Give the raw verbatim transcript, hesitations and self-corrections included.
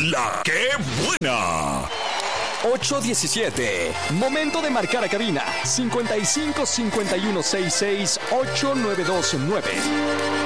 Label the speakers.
Speaker 1: La que buena.
Speaker 2: ocho diecisiete. Momento de marcar a cabina. cincuenta y cinco cincuenta y uno sesenta y seis ocho nueve dos nueve.